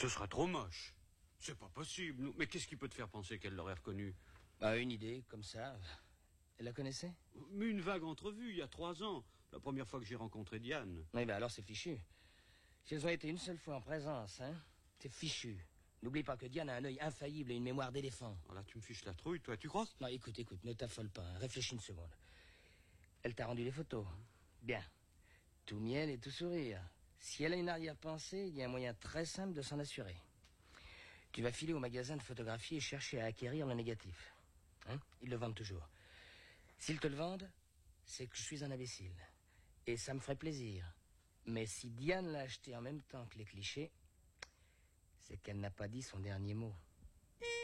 Ce sera trop moche. C'est pas possible. Mais qu'est-ce qui peut te faire penser qu'elle l'aurait reconnu? Bah, une idée, comme ça. Elle la connaissait? Mais une vague entrevue, il y a 3 ans. La première fois que j'ai rencontré Diane. Oui, ben alors c'est fichu. Si elles ont été une seule fois en présence, hein, c'est fichu. N'oublie pas que Diane a un œil infaillible et une mémoire d'éléphant. Oh là, tu me fiches la trouille, toi, tu crois? Non, écoute, ne t'affole pas, hein. Réfléchis une seconde. Elle t'a rendu les photos. Bien. Tout miel et tout sourire. Si elle a une arrière-pensée, il y a un moyen très simple de s'en assurer. Tu vas filer au magasin de photographie et chercher à acquérir le négatif. Hein? Ils le vendent toujours. S'ils te le vendent, c'est que je suis un imbécile. Et ça me ferait plaisir. Mais si Diane l'a acheté en même temps que les clichés, c'est qu'elle n'a pas dit son dernier mot.